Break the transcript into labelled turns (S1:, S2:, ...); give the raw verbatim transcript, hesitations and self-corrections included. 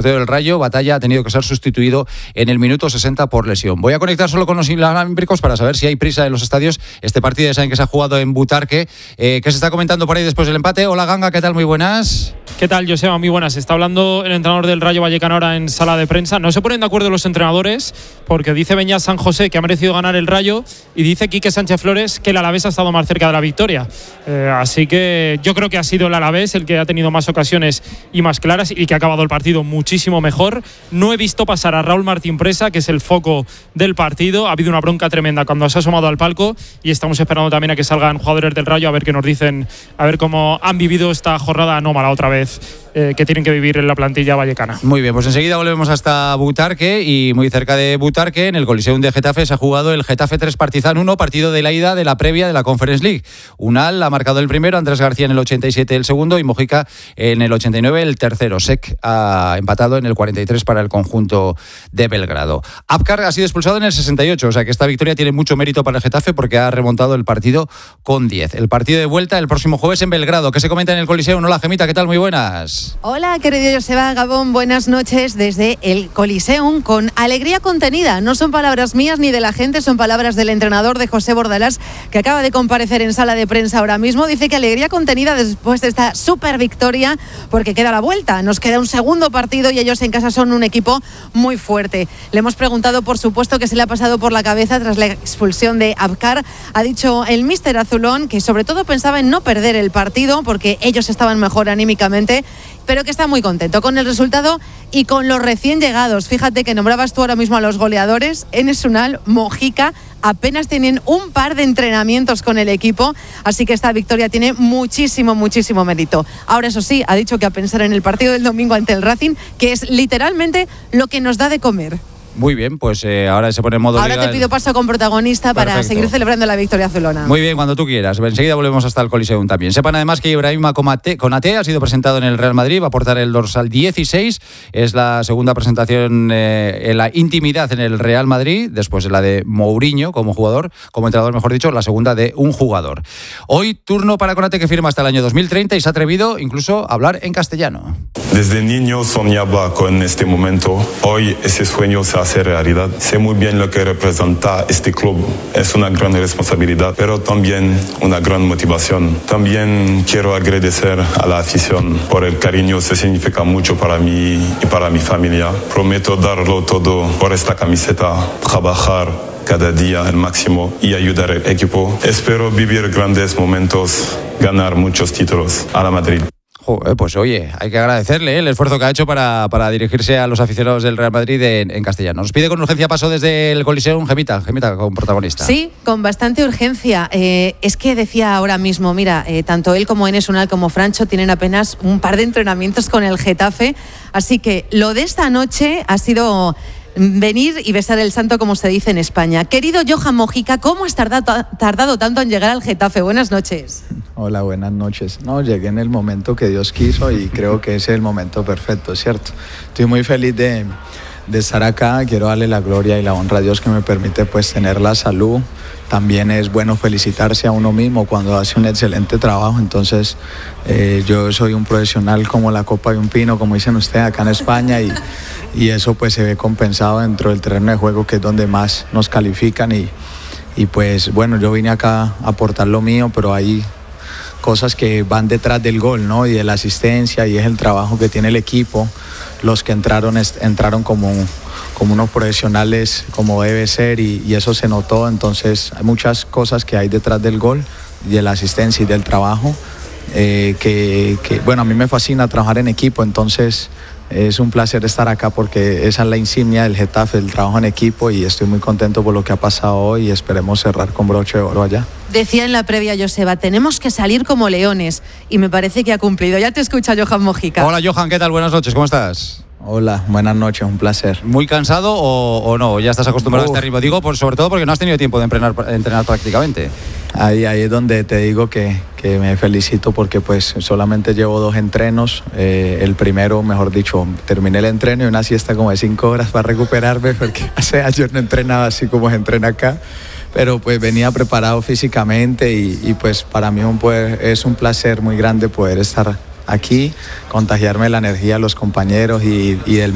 S1: portero del Rayo, Batalla, ha tenido que ser sustituido en el minuto sesenta por lesión. Voy a conectar solo con los inalámbricos para saber si hay prisa en los estadios. Este partido ya saben que se ha jugado en Butarque. Eh, ¿Qué se está comentando por ahí después del empate? Hola Ganga, ¿qué tal? Muy buenas.
S2: ¿Qué tal, Joseba? Muy buenas. Está hablando el entrenador del Rayo Vallecano ahora en sala de prensa. No se ponen de acuerdo los entrenadores porque dice Beñat San José que ha merecido ganar el Rayo y dice Quique Sánchez Flores que el Alavés ha estado más cerca de la victoria. Eh, así que yo creo que ha sido el Alavés el que ha tenido más ocasiones y más claras y que ha acabado el partido muchísimo mejor. No he visto pasar a Raúl Martín Presa, que es el foco del partido. Ha habido una bronca tremenda cuando se ha asomado al palco y estamos esperando también a que salgan jugadores del Rayo a ver qué nos dicen, a ver cómo han vivido esta jornada anómala otra vez eh, que tienen que vivir en la plantilla vallecana.
S1: Muy bien, pues enseguida volvemos hasta Butarque y muy cerca de Butarque, en el Coliseum de Getafe, se ha jugado el Getafe tres Partizan uno, partido de la ida de la previa de la Conference League. Unal ha marcado el primero, Andrés García en el ochenta y siete el segundo y Mojica en el ochenta y nueve el tercero. Sek ha empatado en el cuarenta y tres para el conjunto de Belgrado. Apcar ha sido expulsado en el sesenta y ocho, o sea que esta victoria tiene mucho mérito para el Getafe porque ha remontado el partido con diez. El partido de vuelta el próximo jueves en Belgrado. ¿Qué se comenta en el Coliseum? Hola Gemita, ¿qué tal? Muy buenas.
S3: Hola querido Joseba, Gabón, buenas noches desde el Coliseum con alegría contenida. No son palabras mías ni de la gente, son palabras del entrenador de José Bordalás, que acaba de comparecer en sala de prensa ahora mismo. Dice que alegría contenida después de esta super victoria porque queda la vuelta. Nos queda un segundo partido y ellos en casa son un equipo muy fuerte. Le hemos preguntado, por supuesto, qué se le ha pasado por la cabeza tras la expulsión de Apcar. Ha dicho el míster azulón que sobre todo pensaba en no perder el partido porque ellos estaban mejor anímicamente, pero que está muy contento con el resultado y con los recién llegados. Fíjate que nombrabas tú ahora mismo a los goleadores. Enes Unal, Mojica, apenas tienen un par de entrenamientos con el equipo, así que esta victoria tiene muchísimo, muchísimo mérito. Ahora, eso sí, ha dicho que a pensar en el partido del domingo ante el Racing, que es literalmente lo que nos da de comer.
S1: Muy bien, pues eh, ahora se pone en modo
S3: Ahora
S1: liga.
S3: te pido paso con protagonista. Perfecto. Para seguir celebrando la victoria azulona.
S1: Muy bien, cuando tú quieras. Enseguida volvemos hasta el Coliseum también. Sepan además que Ibrahima Konaté ha sido presentado en el Real Madrid, va a portar el dorsal dieciséis. Es la segunda presentación eh, en la intimidad en el Real Madrid, después de la de Mourinho como jugador, como entrenador, mejor dicho, la segunda de un jugador. Hoy turno para Konaté, que firma hasta el año dos mil treinta y se ha atrevido incluso a hablar en castellano.
S4: Desde niño soñaba con este momento. Hoy ese sueño se hace realidad. Sé muy bien lo que representa este club. Es una gran responsabilidad, pero también una gran motivación. También quiero agradecer a la afición por el cariño. Se significa mucho para mí y para mi familia. Prometo darlo todo por esta camiseta, trabajar cada día al máximo y ayudar al equipo. Espero vivir grandes momentos, ganar muchos títulos a la Madrid.
S1: Pues oye, hay que agradecerle ¿eh? el esfuerzo que ha hecho para, para dirigirse a los aficionados del Real Madrid en, en castellano. Nos pide con urgencia paso desde el Coliseum Gemita, Gemita con protagonista.
S3: Sí, con bastante urgencia. Eh, es que decía ahora mismo, mira, eh, tanto él como Enes Unal como Francho tienen apenas un par de entrenamientos con el Getafe, así que lo de esta noche ha sido venir y besar el santo, como se dice en España. Querido Johan Mojica, ¿cómo has tardado, tardado tanto en llegar al Getafe? Buenas noches.
S5: Hola, buenas noches. No, llegué en el momento que Dios quiso y creo que ese es el momento perfecto, ¿cierto? Estoy muy feliz de, de estar acá. Quiero darle la gloria y la honra a Dios que me permite pues tener la salud. También es bueno felicitarse a uno mismo cuando hace un excelente trabajo. Entonces, eh, yo soy un profesional como la copa de un pino, como dicen ustedes acá en España, y, y eso pues se ve compensado dentro del terreno de juego, que es donde más nos califican. Y, y pues bueno, yo vine acá a aportar lo mío, pero hay cosas que van detrás del gol, ¿no? Y de la asistencia, y es el trabajo que tiene el equipo. Los que entraron entraron como, como unos profesionales, como debe ser, y, y eso se notó. Entonces hay muchas cosas que hay detrás del gol, y de la asistencia y del trabajo, eh, que, que bueno, a mí me fascina trabajar en equipo. Entonces es un placer estar acá porque esa es la insignia del Getafe, el trabajo en equipo, y estoy muy contento por lo que ha pasado hoy y esperemos cerrar con broche de oro allá.
S3: Decía en la previa Joseba, tenemos que salir como leones, y me parece que ha cumplido. Ya te escucha Johan Mojica.
S1: Hola Johan, ¿qué tal? Buenas noches, ¿cómo estás?
S5: Hola, buenas noches, un placer.
S1: ¿Muy cansado o, o no? ¿Ya estás acostumbrado Uf. a este ritmo? Digo, por, sobre todo porque no has tenido tiempo de entrenar, entrenar prácticamente.
S5: Ahí, ahí es donde te digo que, que me felicito porque pues solamente llevo dos entrenos. Eh, el primero, mejor dicho, terminé el entreno y una siesta como de cinco horas para recuperarme porque hace años no entrenaba así como se entrena acá. Pero pues venía preparado físicamente y, y pues para mí un poder, es un placer muy grande poder estar aquí, contagiarme la energía a los compañeros y, y del